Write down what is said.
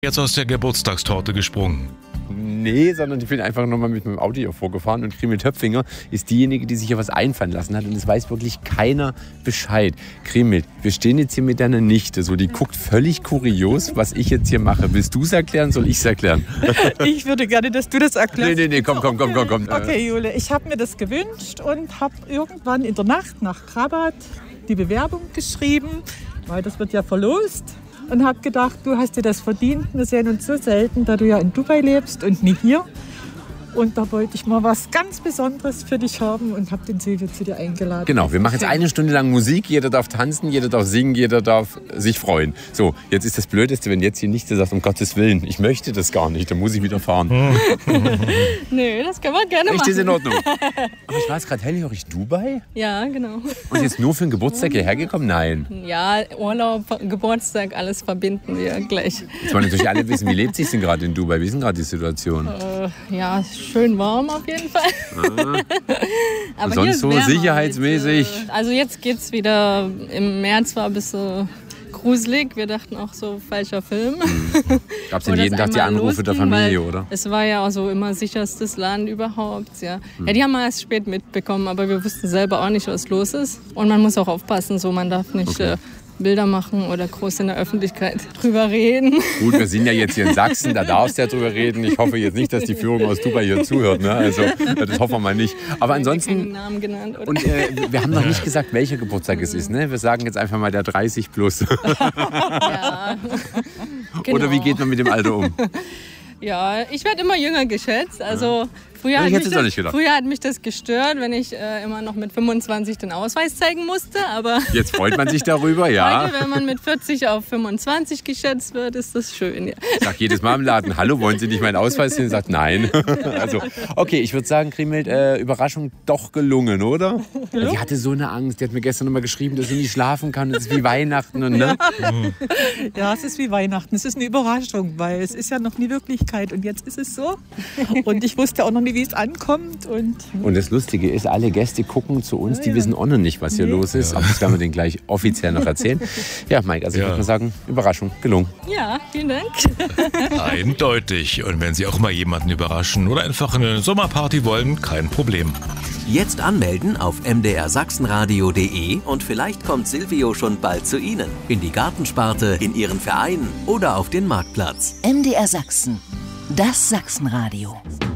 Jetzt aus der Geburtstagstorte gesprungen. Nee, sondern ich bin einfach nochmal mit meinem Auto hier vorgefahren und Krimil Töpfinger ist diejenige, die sich hier was einfallen lassen hat und es weiß wirklich keiner Bescheid. Krimil, wir stehen jetzt hier mit deiner Nichte, so die guckt völlig kurios, was ich jetzt hier mache. Willst du es erklären, soll ich es erklären? Ich würde gerne, dass du das erklärst. Nee, komm. Okay, Jule, ich habe mir das gewünscht und habe irgendwann in der Nacht nach Krabat die Bewerbung geschrieben, weil das wird ja verlost. Und habe gedacht, du hast dir das verdient. Wir sehen uns so selten, da du ja in Dubai lebst und nie hier. Und da wollte ich mal was ganz Besonderes für dich haben und habe den Silvio zu dir eingeladen. Genau, wir machen jetzt 1 Stunde lang Musik. Jeder darf tanzen, jeder darf singen, jeder darf sich freuen. So, jetzt ist das Blödeste, wenn jetzt hier nicht sagt, um Gottes Willen, ich möchte das gar nicht, dann muss ich wieder fahren. Nö, das kann man gerne machen. Echt, ist in Ordnung. Aber ich war jetzt gerade hellhörig, Dubai? Ja, genau. Und jetzt nur für den Geburtstag hierher gekommen? Nein. Ja, Urlaub, Geburtstag, alles verbinden wir gleich. Jetzt wollen natürlich alle wissen, wie lebt sich denn gerade in Dubai? Wie ist denn gerade die Situation? Ja, schön warm auf jeden Fall. Aber und sonst so sicherheitsmäßig? Also jetzt geht's wieder, im März war ein bisschen gruselig. Wir dachten auch so, falscher Film. Gab es denn jeden Tag die Anrufe der Familie, oder? Es war ja auch so immer sicherstes Land überhaupt. Ja, die haben wir erst spät mitbekommen, aber wir wussten selber auch nicht, was los ist. Und man muss auch aufpassen, so man darf nicht Bilder machen oder groß in der Öffentlichkeit drüber reden. Gut, wir sind ja jetzt hier in Sachsen, da darfst du ja drüber reden. Ich hoffe jetzt nicht, dass die Führung aus Dubai hier zuhört. Ne? Also, das hoffen wir mal nicht. Aber ansonsten. Namen genannt, oder? Und wir haben noch nicht gesagt, welcher Geburtstag es ist. Ne? Wir sagen jetzt einfach mal der 30 plus. Ja. Genau. Oder wie geht man mit dem Alter um? Ja, ich werde immer jünger geschätzt. Also früher hat mich das gestört, wenn ich immer noch mit 25 den Ausweis zeigen musste. Aber jetzt freut man sich darüber, ja. Heute, wenn man mit 40 auf 25 geschätzt wird, ist das schön. Ja. Ich sage jedes Mal im Laden, hallo, wollen Sie nicht meinen Ausweis sehen? Sagt nein. Also, okay, ich würde sagen, Krimil, Überraschung doch gelungen, oder? Die hatte so eine Angst. Die hat mir gestern noch mal geschrieben, dass sie nicht schlafen kann. Es ist wie Weihnachten. Und, ne? Ja, es ist wie Weihnachten. Es ist eine Überraschung, weil es ist ja noch nie Wirklichkeit. Und jetzt ist es so. Und ich wusste auch noch nie, wie es ankommt. Und das Lustige ist, alle Gäste gucken zu uns, die wissen auch noch nicht, was hier los ist. Aber das werden wir denen gleich offiziell noch erzählen. Ja, Mike, also ich würde mal sagen, Überraschung, gelungen. Ja, vielen Dank. Eindeutig. Und wenn Sie auch mal jemanden überraschen oder einfach eine Sommerparty wollen, kein Problem. Jetzt anmelden auf mdrsachsenradio.de und vielleicht kommt Silvio schon bald zu Ihnen. In die Gartensparte, in Ihren Verein oder auf den Marktplatz. MDR Sachsen, das Sachsenradio.